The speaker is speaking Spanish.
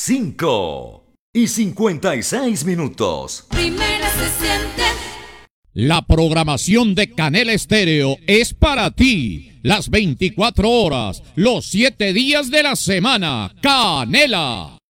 5:56. Primera se siente. La programación de Canela Estéreo es para ti. Las 24 horas, los 7 días de la semana. Canela.